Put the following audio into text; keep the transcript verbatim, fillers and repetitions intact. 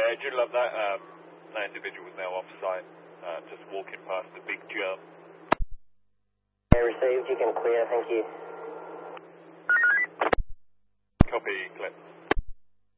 Roger, love that. Um, that individual is now off site, uh, just walking past the big jump. Yeah, received, you can clear, thank you. Copy, Clip.